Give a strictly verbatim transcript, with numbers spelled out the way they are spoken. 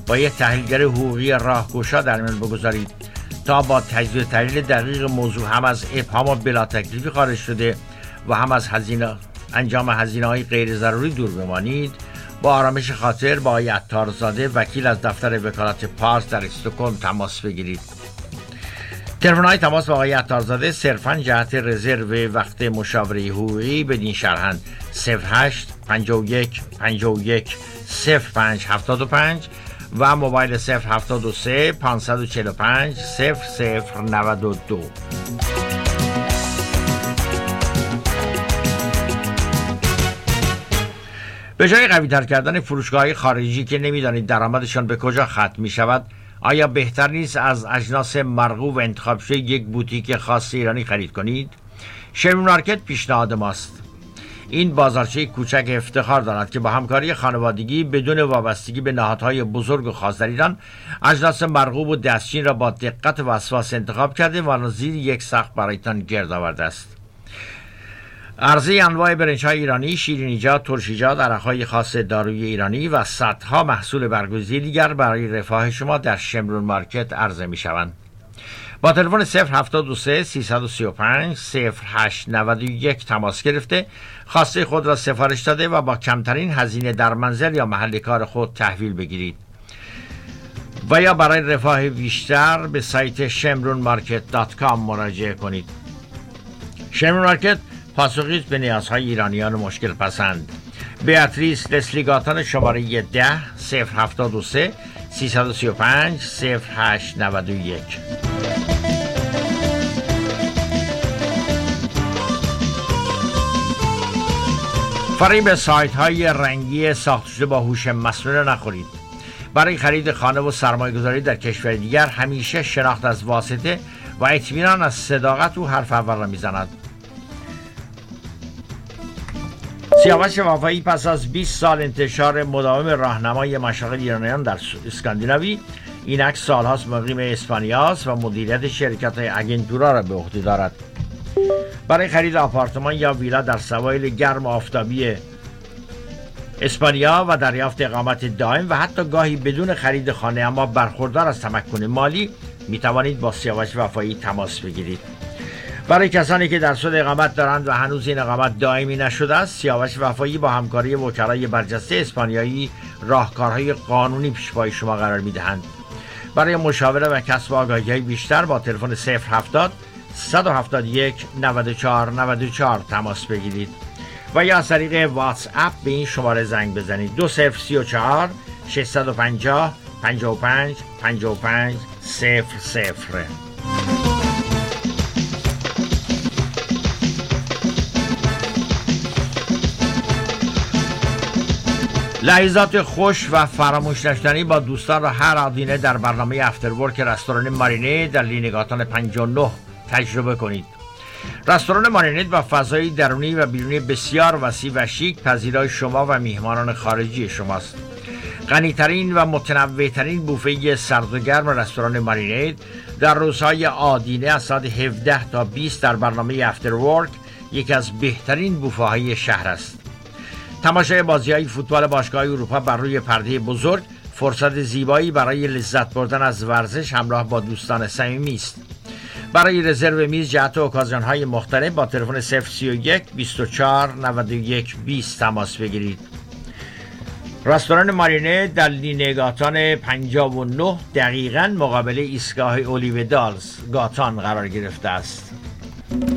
با یک تحلیلگر حقوقی راهگشا در میان بگذارید تا با تجزیه و تحلیل دقیق موضوع هم از ابهام بلا تکلیفی خارج شده و هم از هزینه انجام هزینه‌های غیر ضروری دور بمانید. با آرامش خاطر با آقای عطارزاده وکیل از دفتر وکالت پارس در استکهلم تماس بگیرید. تلفن‌های تماس با آقای عطارزاده صرفاً جهت رزرو وقت مشاوره حقوقی بدین شرحند صفر هشت پنجاه و یک پنجاه و یک صفر پنج هفتاد و پنج و موبایل صفر هفتاد و سه پانصد و چهل و پنج صفر صفر نود و دو. به جای قوی‌تر کردن فروشگاه‌های خارجی که نمی‌دانید درآمدشان به کجا ختم می‌شود، آیا بهتر نیست از اجناس مرغوب و انتخاب شده یک بوتیک خاص ایرانی خرید کنید؟ شمرون مارکت پیشنهاد ماست. این بازارچه کوچک افتخار دارد که با همکاری خانوادگی بدون وابستگی به نهادهای بزرگ و خاص در ایران اجناس مرغوب و دستچین را با دقت و وسواس انتخاب کرده و زیر یک سقف برایتان گرد آورده است. عرضه انواع برنج‌های ایرانی، شیرینیجات، ترشیجات، عرق‌های خاص دارویی ایرانی و صدها محصول برگزیده دیگر برای رفاه شما در شمرون مارکت عرضه می‌شوند. با تلفن صفر هفتاد و سه سیصد و سی و پنج صفر هشت نود و یک تماس گرفته خواسته خود را سفارش داده و با کمترین هزینه در منزل یا محل کار خود تحویل بگیرید و یا برای رفاه بیشتر به سایت شمرون مارکت دات کام مراجعه کنید. شمرون مارکت پاسخی است به نیازهای ایرانیان مشکل پسند. بیاتریس لسلیگاتان شماره ده صفر هفتاد و سه سیصد و سی و پنج صفر هشت نود و یک. فریب سایت های رنگی ساخته شده با هوش مصنوعی نخورید. برای خرید خانه و سرمایه گذاری در کشور دیگر همیشه شناخت از واسطه و اطمینان از صداقت او حرف اول را میزند. سیاوش وفایی پس از بیست سال انتشار مداوم راهنمای مشاغل ایرانیان در اسکاندیناوی اینک سالهاست مقیم اسپانیاست و مدیریت شرکت های اگنتورا را به عهده دارد. برای خرید آپارتمان یا ویلا در سواحل گرم و آفتابی اسپانیا و دریافت اقامت دائم و حتی گاهی بدون خرید خانه اما برخوردار از تمکن مالی می توانید با سیاوش وفایی تماس بگیرید. برای کسانی که در سود اقامت دارند و هنوز این اقامت دائمی نشده است، سیاوش وفایی با همکاری وکلای برجسته اسپانیایی راهکارهای قانونی پیش پای شما قرار می‌دهند. برای مشاوره و کسب آگاهی بیشتر با تلفن صفر هفتاد صد و هفتاد و یک نود و چهار نود و چهار تماس بگیرید و یا از طریق واتس اپ به این شماره زنگ بزنید دو صفر سه چهار ششصد و پنجاه پنجاه و پنج پنجاه و پنج صفر صفر. لحظات خوش و فراموش نشدنی با دوستان را هر آدینه در برنامه افتر ورک رستوران مارینه در لینگاتان پنجاه و نه تجربه کنید. رستوران مارینه با فضای درونی و بیرونی بسیار وسیع و شیک پذیرای شما و میهمانان خارجی شماست. غنی‌ترین و متنوع‌ترین بوفه سرد و گرم رستوران مارینه در روزهای آدینه از ساعت هفده تا بیست در برنامه افتر ورک یکی از بهترین بوفه‌های شهر است. تماشای بازی‌های فوتبال باشگاه اروپا بر روی پرده بزرگ فرصت زیبایی برای لذت بردن از ورزش همراه با دوستان صمیمی است. برای رزرو میز جهت اوکازیون‌های مختلف با تلفن صفر سی و یک بیست و چهار نود و یک بیست تماس بگیرید. رستوران مارینه در لینگاتان پنجاه و نه دقیقاً مقابل ایستگاه اولیو دالز گاتان قرار گرفته است.